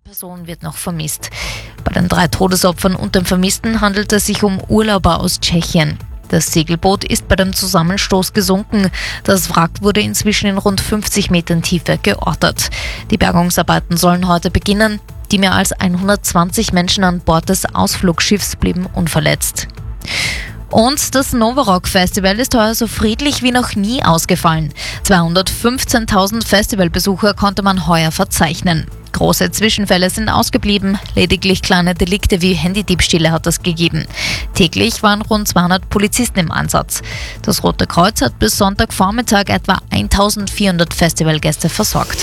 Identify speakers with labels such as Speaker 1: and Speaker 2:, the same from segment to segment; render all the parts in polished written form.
Speaker 1: Person wird noch vermisst. Bei den 3 Todesopfern und den Vermissten handelt es sich um Urlauber aus Tschechien. Das Segelboot ist bei dem Zusammenstoß gesunken. Das Wrack wurde inzwischen in rund 50 Metern Tiefe geortet. Die Bergungsarbeiten sollen heute beginnen. Die mehr als 120 Menschen an Bord des Ausflugsschiffs blieben unverletzt. Und das Novarock Festival ist heuer so friedlich wie noch nie ausgefallen. 215.000 Festivalbesucher konnte man heuer verzeichnen. Große Zwischenfälle sind ausgeblieben, lediglich kleine Delikte wie Handydiebstähle hat es gegeben. Täglich waren rund 200 Polizisten im Einsatz. Das Rote Kreuz hat bis Sonntagvormittag etwa 1.400 Festivalgäste versorgt.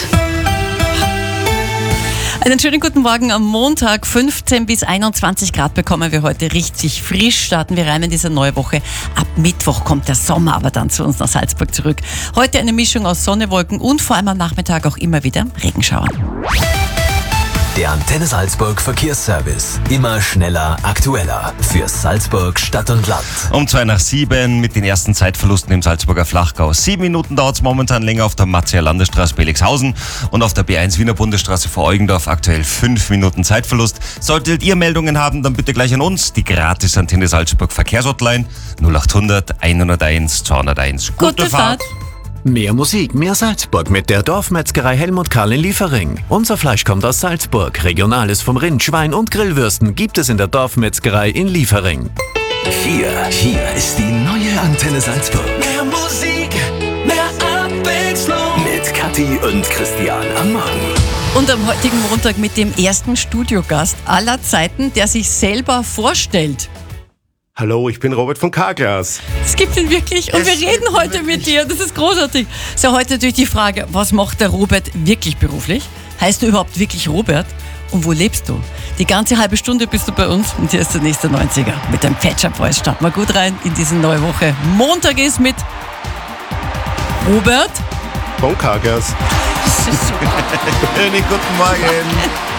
Speaker 2: Einen schönen guten Morgen am Montag. 15 bis 21 Grad bekommen wir heute richtig frisch. Starten wir rein in diese neue Woche. Ab Mittwoch kommt der Sommer aber dann zu uns nach Salzburg zurück. Heute eine Mischung aus Sonne, Wolken und vor allem am Nachmittag auch immer wieder Regenschauer.
Speaker 3: Der Antenne Salzburg Verkehrsservice. Immer schneller, aktueller. Für Salzburg, Stadt und Land.
Speaker 4: Um 6:02 mit den ersten Zeitverlusten im Salzburger Flachgau. 7 Minuten dauert es momentan länger auf der Matzier Landesstraße Belixhausen und auf der B1 Wiener Bundesstraße vor Eugendorf aktuell 5 Minuten Zeitverlust. Solltet ihr Meldungen haben, dann bitte gleich an uns. Die gratis Antenne Salzburg Verkehrshotline 0800 101 201.
Speaker 2: Gute Fahrt!
Speaker 5: Mehr Musik, mehr Salzburg mit der Dorfmetzgerei Helmut Karl in Liefering. Unser Fleisch kommt aus Salzburg. Regionales vom Rind, Schwein und Grillwürsten gibt es in der Dorfmetzgerei in Liefering.
Speaker 3: Hier ist die neue Antenne Salzburg.
Speaker 6: Mehr Musik, mehr Abwechslung.
Speaker 3: Mit Kathi und Christian am Morgen.
Speaker 2: Und am heutigen Montag mit dem ersten Studiogast aller Zeiten, der sich selber vorstellt.
Speaker 7: Hallo, ich bin Robert von Carglass.
Speaker 2: Es gibt ihn wirklich und wir reden heute mit dir. Das ist großartig. So, heute natürlich die Frage, was macht der Robert wirklich beruflich? Heißt du überhaupt wirklich Robert? Und wo lebst du? Die ganze halbe Stunde bist du bei uns und hier ist der nächste 90er. Mit dem Pet Shop Boys starten wir gut rein in diese neue Woche. Montag ist mit Robert
Speaker 7: Von Carglass.
Speaker 2: Das ist super.
Speaker 4: Guten Morgen.